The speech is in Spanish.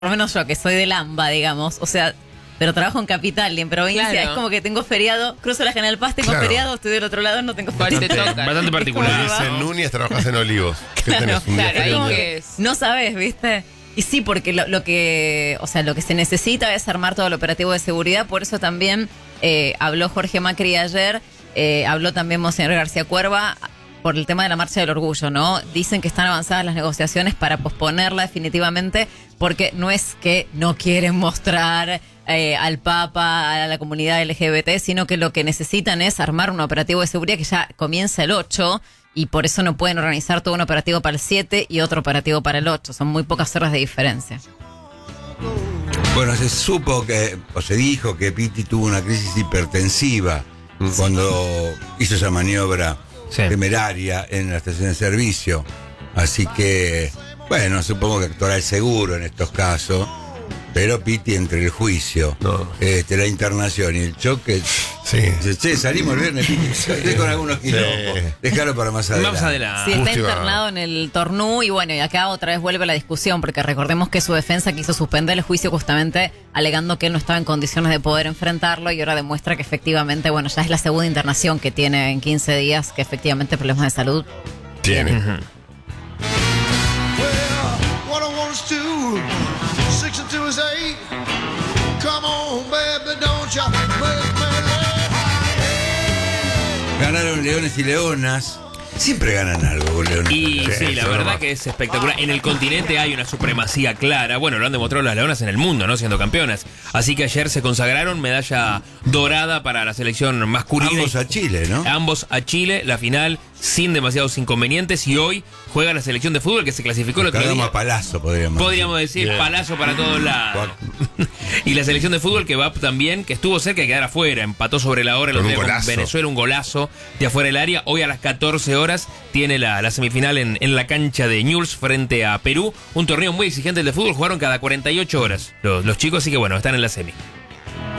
lo menos yo que soy del AMBA, digamos, o sea, pero trabajo en capital y en provincia, Claro. es como que tengo feriado, cruzo la General Paz, tengo feriado, estoy del otro lado, no tengo feriado. Te toca. Bastante particular. Es como- En Núñez trabajas en Olivos. ¿Qué tenés? Un día Claro, ahí feriado. que es. No sabes, ¿viste? Y sí, porque lo que se necesita es armar todo el operativo de seguridad, por eso también habló Jorge Macri ayer, habló también Monseñor García Cuerva por el tema de la Marcha del Orgullo, ¿no? Dicen que están avanzadas las negociaciones para posponerla definitivamente, porque no es que no quieren mostrar al Papa, a la comunidad LGBT, sino que lo que necesitan es armar un operativo de seguridad que ya comienza el 8, y por eso no pueden organizar todo un operativo para el 7 y otro operativo para el 8. Son muy pocas horas de diferencia. Bueno, se supo o se dijo que Pitti tuvo una crisis hipertensiva cuando hizo esa maniobra temeraria en la estación de servicio. Así que, bueno, supongo que actuará el seguro en estos casos. Pero Pitti entre el juicio, la internación y el choque. Sí. Dice, che, salimos el viernes, Pitti. Estoy con algunos quilombos. Déjalo para más adelante. Más adelante. Sí, está Justo iba- internado en el Tornú, y bueno, y acá otra vez vuelve la discusión, porque recordemos que su defensa quiso suspender el juicio justamente alegando que él no estaba en condiciones de poder enfrentarlo, y ahora demuestra que efectivamente, bueno, ya es la segunda internación que tiene en 15 días, que efectivamente problemas de salud. Tiene. Well, what I want is 2, 6 and 2 is 8. Come on, baby, don't you make me laugh. Ganaron Leones y Leonas. Siempre ganan algo con Leones. Y Sí, sí, la eso verdad nomás. que es espectacular. En el continente hay una supremacía clara. Bueno, lo han demostrado las leonas en el mundo, ¿no? Siendo campeonas. Así que ayer se consagraron medalla dorada para la selección masculina. Ambos a Chile, ¿no? Ambos a Chile, la final sin demasiados inconvenientes. Y hoy juega la selección de fútbol que se clasificó el otro Cagamos día. a palazo, podríamos Decir, Bien. palazo para todos lados. Y la selección de fútbol que va también, que estuvo cerca de quedar afuera, empató sobre la hora el Con otro un día con golazo. Venezuela, un golazo de afuera del área. Hoy a las 14 horas tiene la semifinal en la cancha de Newell's frente a Perú. Un torneo muy exigente el de fútbol, jugaron cada 48 horas los chicos, así que bueno, están en la semi.